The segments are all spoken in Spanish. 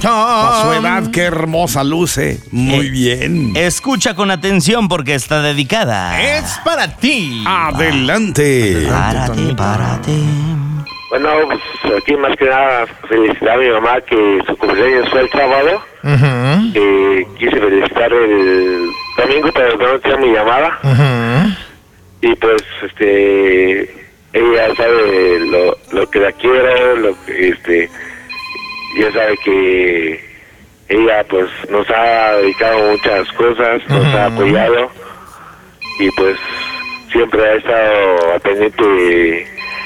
A su edad, qué hermosa luce. Muy bien. Escucha con atención porque está dedicada. Es para ti. Adelante. Párate. Bueno, pues aquí más que nada felicitar a mi mamá que su cumpleaños fue el sábado. Quise felicitar el domingo, pero no tenía mi llamada. Y pues, ella sabe lo que la quiero, lo que, ya sabe que ella pues nos ha dedicado muchas cosas, nos ha apoyado y pues siempre ha estado al pendiente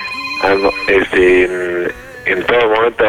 en todo momento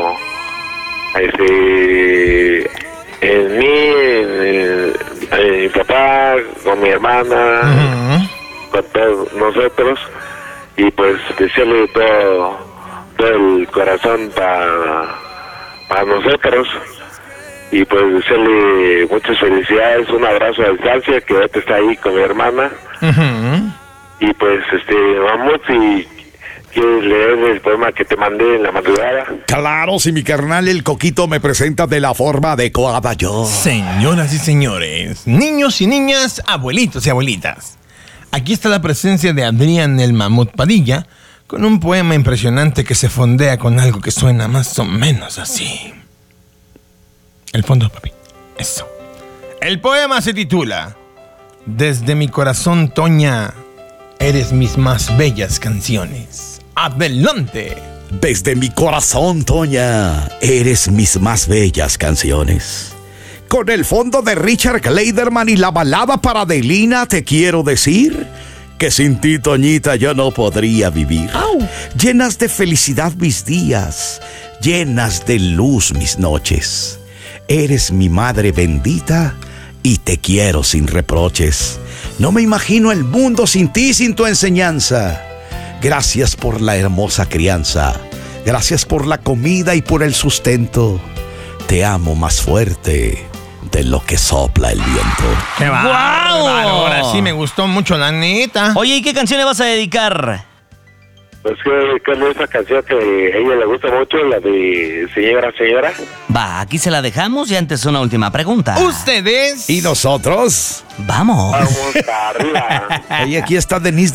en mí, en mi papá, con mi hermana, con todos nosotros, y pues desearle todo el corazón para nosotros, y pues desearle muchas felicidades, un abrazo a distancia, que ahorita está ahí con mi hermana. Y pues vamos, y ¿quieres leer el poema que te mandé en la madrugada? Claro, si mi carnal el Coquito me presenta de la forma adecuada yo. Señoras y señores, niños y niñas, abuelitos y abuelitas, aquí está la presencia de Adrián el Mamut Padilla con un poema impresionante que se fondea con algo que suena más o menos así. El fondo, papi. Eso. El poema se titula Desde mi corazón, Toña, eres mis más bellas canciones. ¡Adelante! Desde mi corazón, Toña, eres mis más bellas canciones. Con el fondo de Richard Clayderman y la balada para Adelina, te quiero decir que sin ti, Toñita, yo no podría vivir. Llenas de felicidad mis días, llenas de luz mis noches. Eres mi madre bendita y te quiero sin reproches. No me imagino el mundo sin ti, sin tu enseñanza. Gracias por la hermosa crianza. Gracias por la comida y por el sustento. Te amo más fuerte de lo que sopla el viento. ¡Qué bárbaro! Ahora sí me gustó mucho, la neta. Oye, ¿y qué canción le vas a dedicar? Pues que esa canción que a ella le gusta mucho, la de Señora. Va, aquí se la dejamos y antes una última pregunta. ¿Ustedes? ¿Y nosotros? Vamos. Vamos para arriba. Y aquí está Denise